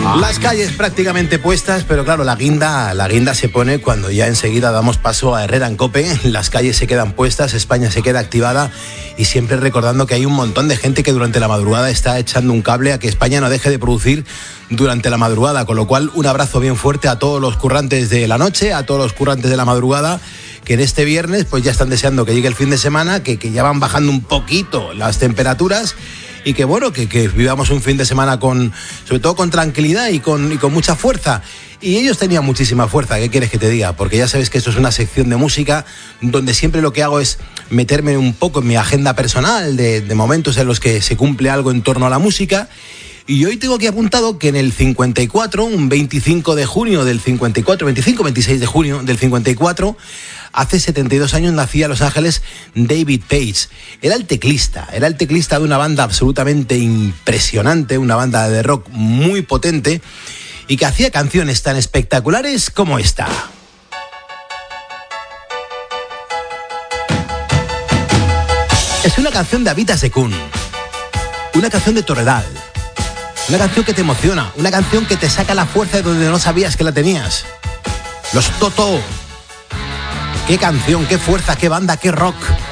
Las calles prácticamente puestas, pero claro, la guinda se pone cuando ya enseguida damos paso a Herrera en Cope. Las calles se quedan puestas, España se queda activada y siempre recordando que hay un montón de gente que durante la madrugada está echando un cable a que España no deje de producir durante la madrugada, con lo cual un abrazo bien fuerte a todos los currantes de la noche, a todos los currantes de la madrugada, que en este viernes pues ya están deseando que llegue el fin de semana, que ya van bajando un poquito las temperaturas y que bueno, que vivamos un fin de semana sobre todo con tranquilidad y con mucha fuerza. Y ellos tenían muchísima fuerza, ¿qué quieres que te diga? Porque ya sabes que esto es una sección de música donde siempre lo que hago es meterme un poco en mi agenda personal de momentos en los que se cumple algo en torno a la música. Y hoy tengo aquí apuntado que en el 54, un 25 de junio del 54, 26 de junio del 54, hace 72 años nacía en Los Ángeles David Paich. Era el teclista de una banda absolutamente impresionante, una banda de rock muy potente y que hacía canciones tan espectaculares como esta. Es una canción de Avita Sekun, una canción de Torredal. Una canción que te emociona, una canción que te saca la fuerza de donde no sabías que la tenías. Los Toto. Qué canción, qué fuerza, qué banda, qué rock.